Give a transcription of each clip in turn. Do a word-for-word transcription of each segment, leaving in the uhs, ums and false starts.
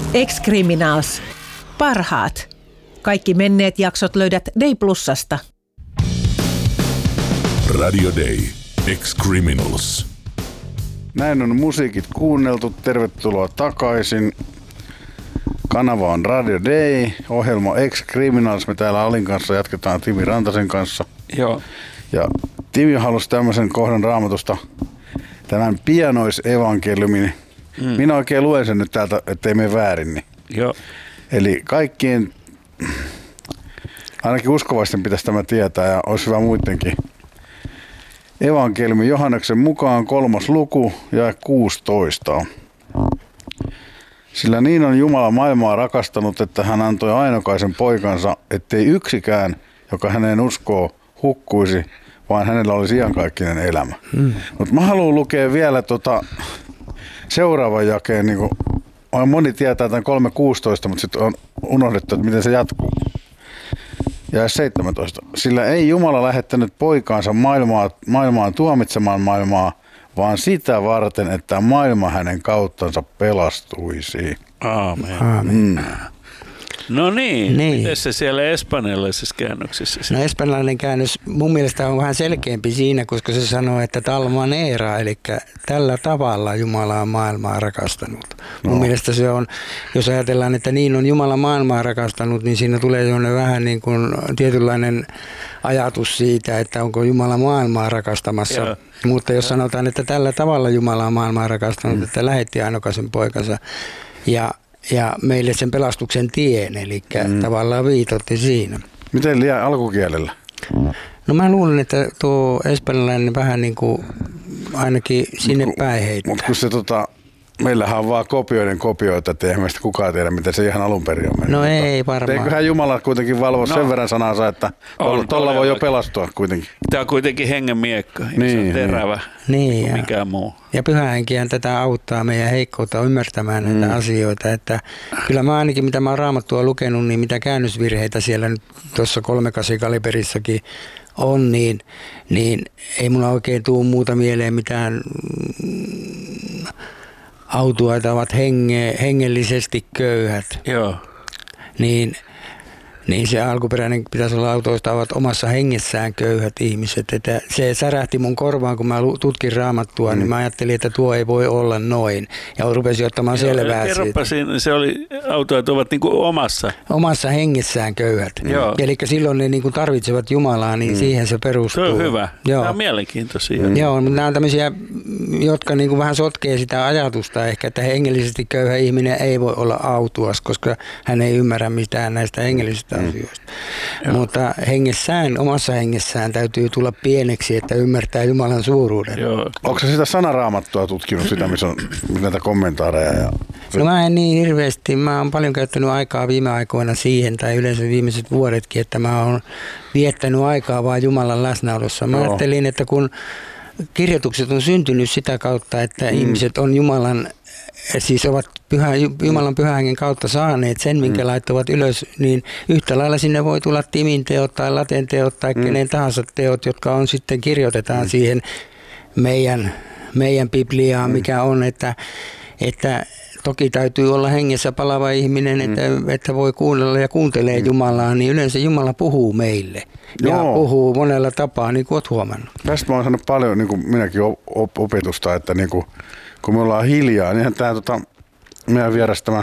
Ex-Criminals. Parhaat. Kaikki menneet jaksot löydät Day Plusasta. Radio Day. Ex-Criminals. Näin on musiikit kuunneltu. Tervetuloa takaisin. Kanava on Radio Day. Ohjelma Ex-Criminals. Me täällä Alin kanssa jatketaan Timi Rantasen kanssa. Joo. Ja Timi halusi tämmöisen kohdan Raamatusta, tämän pianoisevankeliumin. Mm. Minä oikein luen sen nyt täältä, ettei mene väärin. Niin. Joo. Eli kaikkien, ainakin uskovaisten pitäisi tämä tietää ja olisi hyvä muidenkin. Evankeliumi Johanneksen mukaan kolmas luku ja kuusitoista. Sillä niin on Jumala maailmaa rakastanut, että hän antoi ainokaisen poikansa, ettei yksikään, joka häneen uskoo, hukkuisi, vaan hänellä olisi iankaikkinen elämä. Mm. Mutta mä haluan lukea vielä tota seuraavan jakeen. Niin kun, moni tietää tämän kolme kuusitoista, mutta sitten on unohdettu, että miten se jatkuu. Ja seitsemäntoista. Sillä ei Jumala lähettänyt poikaansa maailmaa, maailmaan tuomitsemaan maailmaa, vaan sitä varten, että maailma hänen kauttansa pelastuisi. Aamen. Aamen. Mm. No niin, niin. Miten se siellä espanjalaisessa käännöksessä? No espanjalainen käännös mun mielestä on vähän selkeämpi siinä, koska se sanoo, että tal manera, eli tällä tavalla Jumala on maailmaa rakastanut. No. Mun mielestä se on, jos ajatellaan, että niin on Jumala maailmaa rakastanut, niin siinä tulee vähän niin kuin tietynlainen ajatus siitä, että onko Jumala maailmaa rakastamassa. Joo. Mutta jos sanotaan, että tällä tavalla Jumala on maailmaa rakastanut, mm. että lähetti ainokaisen poikansa ja Ja meille sen pelastuksen tien, eli mm. tavallaan viitotti siinä. Miten liian alkukielellä? No mä luulen, että tuo espanjalainen vähän niin kuin ainakin sinne mut, päin heittää. Mutta kun se tota, meillähän on vaan kopioiden kopioita, että eihän meistä kukaan tiedä, miten se ihan alun perin on mennyt. No ei varmaan. Eiköhän Jumala kuitenkin valvo no. sen verran sanansa, että tuolla voi jo pelastua kuitenkin. Tämä on kuitenkin hengen miekka, niin, se on terävä niin, kuin mikään muu. Ja Pyhä Henkihän tätä auttaa meidän heikkoutta ymmärtämään mm. näitä asioita. Että kyllä mä ainakin, mitä mä oon Raamattua lukenut, niin mitä käännösvirheitä siellä nyt tuossa kolmekasi kaliberissakin on, niin, niin ei mulla oikein tule muuta mieleen mitään autuaita ovat henge, hengellisesti köyhät. Joo. Niin, niin se alkuperäinen pitäisi olla autoista ovat omassa hengessään köyhät ihmiset. Että se särähti mun korvaan, kun mä tutkin Raamattua, mm. niin mä ajattelin, että tuo ei voi olla noin. Ja rupesin ottamaan Joo, selvää siitä. Kerropa siinä, se oli, autoit ovat niin kuin omassa. Omassa hengessään köyhät. Eli silloin ne niin kuin tarvitsevat Jumalaa, niin mm. siihen se perustuu. Se on hyvä. Joo. Tämä on mielenkiintoisia. Mm. Joo, mutta nämä on tämmöisiä, jotka niin kuin vähän sotkee sitä ajatusta ehkä, että hengellisesti köyhä ihminen ei voi olla autuas, koska hän ei ymmärrä mitään näistä hengellisistä Mm. asioista. Joo. Mutta hengessään, omassa hengessään täytyy tulla pieneksi, että ymmärtää Jumalan suuruuden. Joo. Onko se sitä sanaraamattua tutkinut, sitä, missä on näitä kommentaareja? Ja no mä en niin hirveästi. Mä oon paljon käyttänyt aikaa viime aikoina siihen, tai yleensä viimeiset vuodetkin, että mä oon viettänyt aikaa vaan Jumalan läsnäolossa. Mä Joo. ajattelin, että kun kirjoitukset on syntynyt sitä kautta, että mm. ihmiset on Jumalan siis ovat pyhä, Jumalan pyhän hengen kautta saaneet sen, minkä mm. laittavat ylös, niin yhtä lailla sinne voi tulla Timin teot tai Laten teot tai mm. kenen tahansa teot, jotka on sitten kirjoitetaan mm. siihen meidän, meidän Bibliaan, mm. mikä on, että, että toki täytyy olla hengessä palava ihminen, että, mm. että voi kuunnella ja kuuntelee mm. Jumalaa, niin yleensä Jumala puhuu meille. Ja Joo. puhuu monella tapaa, niin kuin olet huomannut. Tästä mä oon saanut paljon, niin kuin minäkin op- opetusta, että niin kuin kun me ollaan hiljaa, niin tämä tota, meidän vieras tämä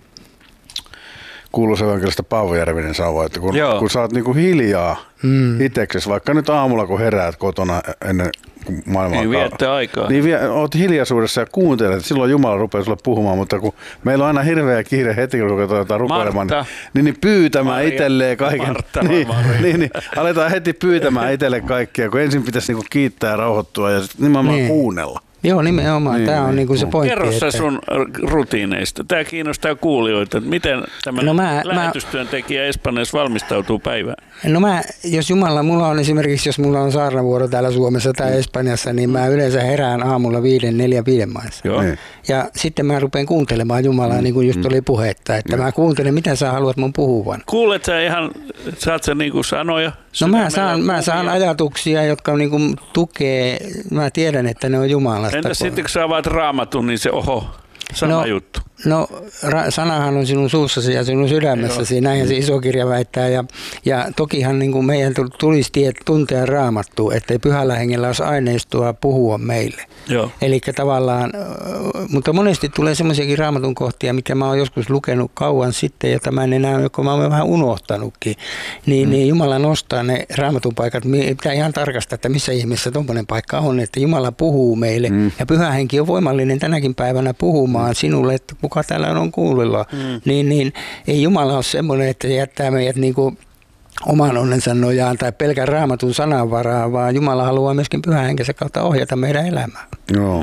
kuuluisa evankelista Paavo Järvinen sanoo, että kun, kun sä oot niinku hiljaa mm. itseksesi, vaikka nyt aamulla kun heräät kotona ennen kuin maailmaa niin viettää aikaa. Niin vie, oot hiljaisuudessa ja kuuntelet, että silloin Jumala rupeaa sulle puhumaan, mutta kun meillä on aina hirveä kiire heti, kun ruvetaan rukoilemaan, niin, niin pyytämään Maria, itselleen kaiken. Martta, niin, niin, niin, aletaan heti pyytämään itselle kaikkea, kun ensin pitäisi niinku kiittää ja rauhoittua ja sitten nimenomaan niin. kuunnella. Joo, nimenomaan. Niin, Tämä on niin kuin se pointti. Kerro sä että sun rutiineista. Tämä kiinnostaa kuulijoita, että miten tämä no lähetystyöntekijä Espanjassa valmistautuu päivään. No mä, jos Jumala, mulla on esimerkiksi, jos mulla on saarnavuoro täällä Suomessa tai Espanjassa, niin mä yleensä herään aamulla viiden, neljän, viiden maissa. Joo. Ja sitten mä rupean kuuntelemaan Jumalaa, mm. niin kuin just oli puhetta, että mm. mä kuuntelen, mitä sä haluat mun puhuvan. Kuulet sä ihan, saat sä niin kuin sanoja? No mä saan, mä saan ajatuksia, jotka niin kuin tukee, mä tiedän, että ne on Jumalasta. Entäs sitten kun sä avaat Raamatun, niin se oho, sama no, juttu. No ra- sanahan on sinun suussasi ja sinun sydämessäsi, näinhän se iso kirja väittää. Ja, ja tokihan niin kuin meidän tulisi tiet, tuntea Raamattua, ettei pyhällä hengellä olisi aineistoa puhua meille. Eli tavallaan, mutta monesti tulee semmoisiakin Raamatun kohtia, mikä mä oon joskus lukenut kauan sitten, ja tämä en enää, joka mä oon vähän unohtanutkin. Niin, mm. niin Jumala nostaa ne Raamatun paikat. Pitää ihan tarkastaa, että missä ihmeessä tuommoinen paikka on, että Jumala puhuu meille. Mm. Ja pyhä henki on voimallinen tänäkin päivänä puhumaan mm. sinulle, että kuka täällä on kuulolla. Mm. Niin, niin ei Jumala ole semmoinen, että se jättää meidät niin kuin oman onnensa nojaan tai pelkän Raamatun sananvaraa, vaan Jumala haluaa myöskin pyhän henkensä kautta ohjata meidän elämää. Joo.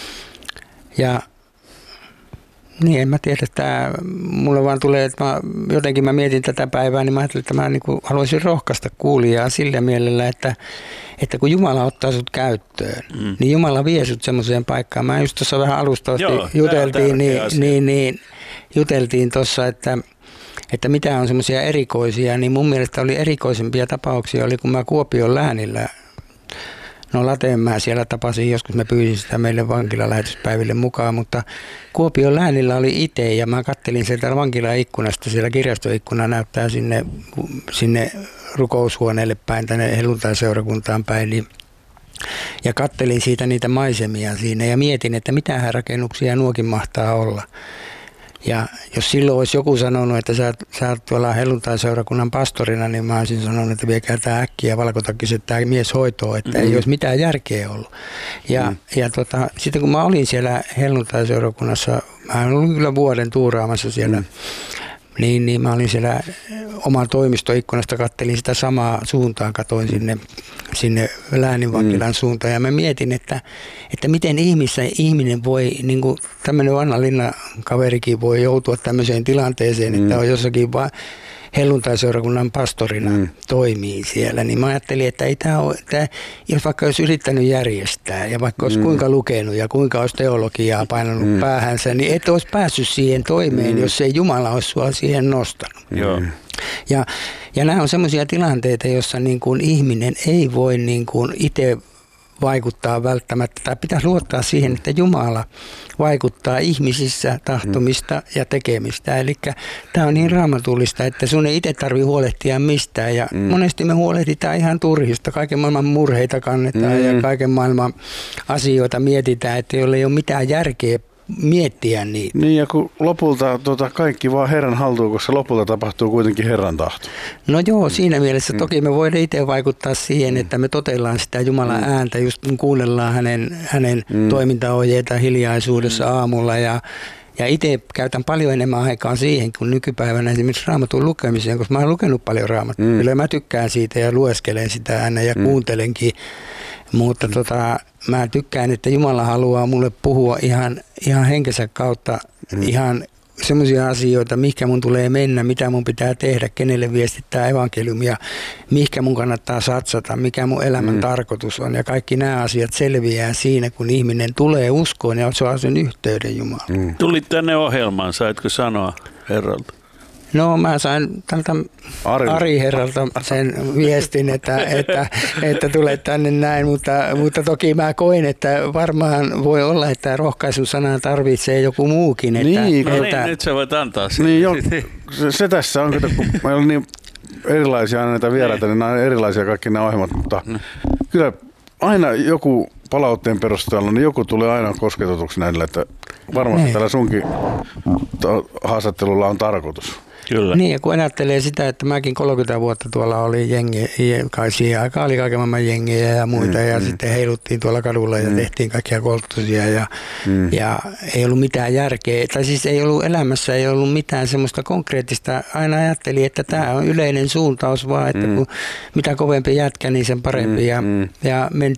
Ja niin, en mä tiedä, että mulle vaan tulee, että mä, jotenkin mä mietin tätä päivää, niin mä ajattelin, että mä niin kuin haluaisin rohkaista kuulijaa sillä mielellä, että, että kun Jumala ottaa sut käyttöön, mm. niin Jumala vie sut semmoiseen paikkaan. Mä just tuossa vähän alustavasti Joo, juteltiin, niin, niin, niin, juteltiin tuossa, että että mitä on semmoisia erikoisia, niin mun mielestä oli erikoisempia tapauksia, oli kun mä Kuopion läänillä, no Lateenmää siellä tapasin, joskus mä pyysin sitä meille vankilalähetyspäiville mukaan, mutta Kuopion läänillä oli itse ja mä kattelin sieltä vankilaikkunasta, siellä kirjastoikkuna näyttää sinne, sinne rukoushuoneelle päin, tänne helluntaiseurakuntaan päin, niin ja kattelin siitä niitä maisemia siinä ja mietin, että mitähän rakennuksia nuokin mahtaa olla. Ja jos silloin olisi joku sanonut, että sä, sä oot tuolla helluntaiseurakunnan pastorina, niin mä olisin sanonut, että viekää tää äkkiä valkotakkiset tämä mies hoitoon, että mm-hmm. ei olisi mitään järkeä ollut. Ja, mm. ja tota, sitten kun mä olin siellä helluntaiseurakunnassa, mä olin kyllä vuoden tuuraamassa siellä, mm. niin, niin mä olin siellä oman toimistoikkunasta, kattelin sitä samaa suuntaan, katoin sinne, sinne lääninvankilan mm. suuntaan ja mä mietin, että, että miten ihmissä, ihminen voi, niin kuin tämmöinen vanha linnakaverikin voi joutua tämmöiseen tilanteeseen, mm. että on jossakin vaan helluntaiseurakunnan pastorina mm. toimii siellä, niin mä ajattelin, että ei tämä ole, että jos vaikka olisi yrittänyt järjestää ja vaikka olisi mm. kuinka lukenut ja kuinka olisi teologiaa painanut mm. päähänsä, niin et olisi päässyt siihen toimeen, mm. jos ei Jumala olisi sua siihen nostanut. Mm. Ja, ja nämä on semmoisia tilanteita, joissa niin kuin ihminen ei voi niin kuin itse vaikuttaa välttämättä, tai pitäisi luottaa siihen, että Jumala vaikuttaa ihmisissä tahtomista ja tekemistä. Eli tämä on niin raamatullista, että sun ei itse tarvitse huolehtia mistään. Ja mm. monesti me huolehditaan ihan turhista. Kaiken maailman murheita kannetaan mm. ja kaiken maailman asioita mietitään, että jolle ei ole mitään järkeä miettiä niitä. Niin, ja kun lopulta tota, kaikki vaan Herran haltuun, koska lopulta tapahtuu kuitenkin Herran tahto. No joo, siinä mielessä toki me voidaan itse vaikuttaa siihen, että me totellaan sitä Jumalan mm. ääntä, just kun kuunnellaan hänen, hänen mm. toimintaohjeita hiljaisuudessa mm. aamulla ja Ja itse käytän paljon enemmän aikaa siihen kuin nykypäivänä esimerkiksi Raamatun lukemiseen, koska mä oon lukenut paljon Raamattua. Mm. Kyllä mä tykkään siitä ja lueskelen sitä aina ja mm. kuuntelenkin. Mutta tota, mä tykkään, että Jumala haluaa mulle puhua ihan, ihan henkensä kautta mm. ihan semmoisia asioita, mihinkä mun tulee mennä, mitä mun pitää tehdä, kenelle viestittää evankeliumia, mihinkä mun kannattaa satsata, mikä mun elämän mm. tarkoitus on. Ja kaikki nämä asiat selviää siinä, kun ihminen tulee uskoon ja saa sen yhteyden Jumalaan. Mm. Tulit tänne ohjelmaan, saitko sanoa Herralta? No mä sain tältä Ari, Ari herralta sen viestin, että, että, että tulet tänne näin, mutta, mutta toki mä koin, että varmaan voi olla, että rohkaisun sanaa tarvitsee joku muukin. Että, niin, no että, niin, nyt sä voit antaa sen. Niin, jo, se, se tässä on, kun meillä on niin erilaisia aina näitä vieraita, niin nämä on erilaisia kaikki nämä ohjelmat, mutta no. Kyllä aina joku palautteen perusteella, niin joku tulee aina kosketetuksi näillä, että varmasti tällä sunkin haastattelulla on tarkoitus. Kyllä. Niin, ja kun ajattelee sitä, että mäkin kolmekymmentä vuotta tuolla oli jengi, kai siihen aikaan oli kaiken maailman jengiä ja muita, mm, ja mm. sitten heiluttiin tuolla kadulla ja mm. tehtiin kaikkia kolttusia, ja, mm. ja ei ollut mitään järkeä, tai siis ei ollut elämässä, ei ollut mitään semmoista konkreettista, aina ajattelin, että tämä on yleinen suuntaus vaan, että mm. kun mitä kovempi jätkä, niin sen parempi, ja, mm. ja